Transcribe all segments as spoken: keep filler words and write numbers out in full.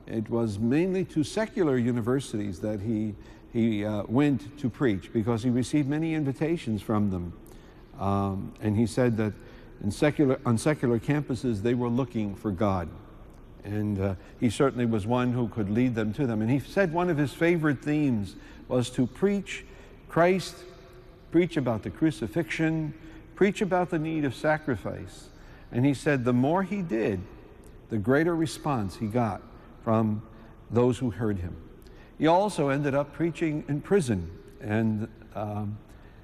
it was mainly to secular universities that he, he uh, went to preach, because he received many invitations from them. Um, and he said that in secular, on secular campuses, they were looking for God. And uh, he certainly was one who could lead them to them. And he said one of his favorite themes was to preach Christ, preach about the crucifixion, preach about the need of sacrifice. And he said the more he did, the greater response he got from those who heard him. He also ended up preaching in prison, and um,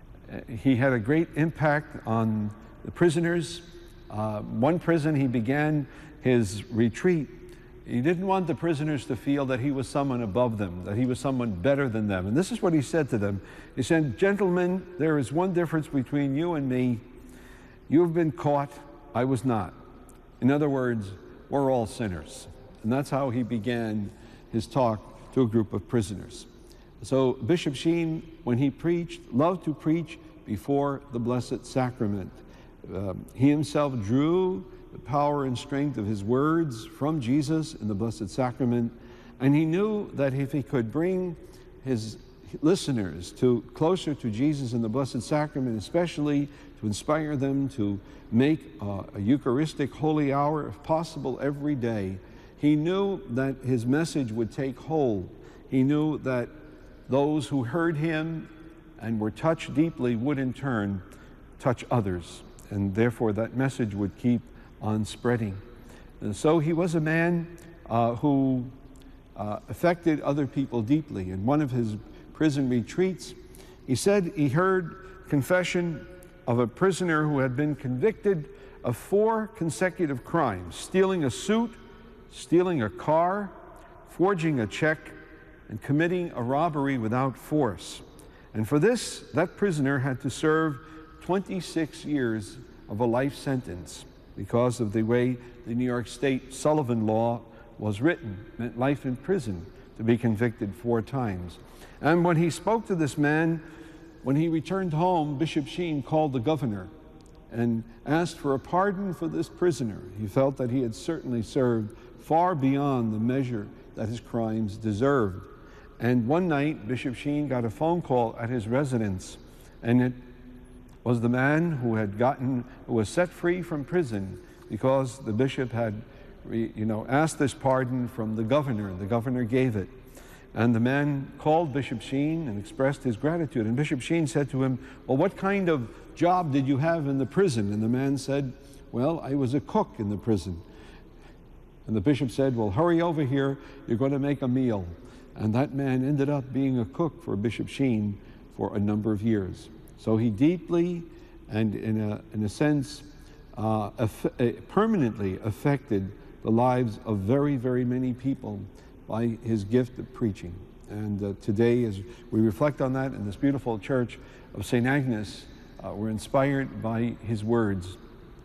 he had a great impact on the prisoners. Uh, one prison, he began his retreat. He didn't want the prisoners to feel that he was someone above them, that he was someone better than them. And this is what he said to them. He said, "Gentlemen, there is one difference between you and me. You have been caught, I was not. In other words, we're all sinners." And that's how he began his talk to a group of prisoners. So Bishop Sheen, when he preached, loved to preach before the Blessed Sacrament. Um, he himself drew the power and strength of his words from Jesus in the Blessed Sacrament, and he knew that if he could bring his listeners to closer to Jesus in the Blessed Sacrament, especially to inspire them to make uh, a Eucharistic holy hour, if possible, every day, he knew that his message would take hold. He knew that those who heard him and were touched deeply would in turn touch others, and therefore that message would keep on spreading. And so he was a man uh, who uh, affected other people deeply. In one of his prison retreats, he said he heard confession of a prisoner who had been convicted of four consecutive crimes: stealing a suit, stealing a car, forging a check, and committing a robbery without force. And for this, that prisoner had to serve twenty-six years of a life sentence, because of the way the New York State Sullivan law was written. It meant life in prison to be convicted four times. And when he spoke to this man, when he returned home, Bishop Sheen called the governor and asked for a pardon for this prisoner. He felt that he had certainly served far beyond the measure that his crimes deserved. And one night, Bishop Sheen got a phone call at his residence, and it was the man who had gotten, who was set free from prison because the bishop had, you know, asked this pardon from the governor. The governor gave it. And the man called Bishop Sheen and expressed his gratitude. And Bishop Sheen said to him, "Well, what kind of job did you have in the prison?" And the man said, "Well, I was a cook in the prison." And the bishop said, "Well, hurry over here. You're going to make a meal." And that man ended up being a cook for Bishop Sheen for a number of years. So he deeply and in a, in a sense uh, aff uh, permanently affected the lives of very, very many people by his gift of preaching. And uh, today, as we reflect on that in this beautiful church of Saint Agnes, uh, we're inspired by his words.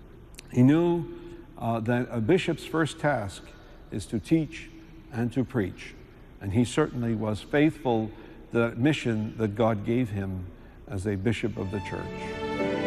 He knew uh, that a bishop's first task is to teach and to preach. And he certainly was faithful to that mission that God gave him as a bishop of the church.